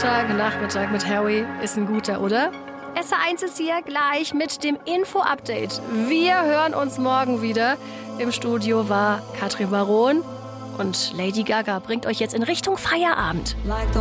Montagnachmittag mit Harry ist ein guter, oder? SR1 ist hier gleich mit dem Info-Update. Wir hören uns morgen wieder. Im Studio war Katrin Baron und Lady Gaga bringt euch jetzt in Richtung Feierabend.